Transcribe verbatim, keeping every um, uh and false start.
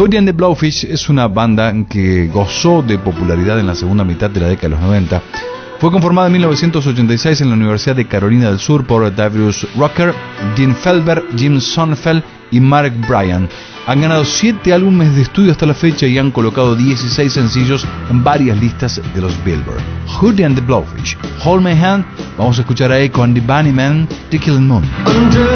Hootie and the Blowfish es una banda que gozó de popularidad en la segunda mitad de la década de los noventa. Fue conformada en mil novecientos ochenta y seis en la Universidad de Carolina del Sur por Darius Rucker, Dean Felber, Jim Sonfeld y Mark Bryan. Han ganado siete álbumes de estudio hasta la fecha y han colocado dieciséis sencillos en varias listas de los Billboard. Hootie and the Blowfish, Hold My Hand. Vamos a escuchar a Echo and the Bunnymen, The Killing Moon.